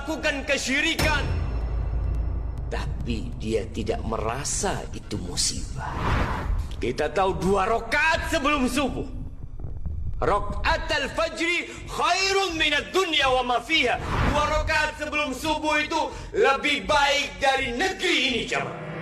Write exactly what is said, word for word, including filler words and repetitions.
melakukan kesyirikan. Tapi dia tidak merasa itu musibah. Kita tahu dua rakaat sebelum subuh, rakaat al-fajri khairun minad dunya wa ma fiha. Dua rakaat sebelum subuh itu lebih baik dari negeri ini, jemaah.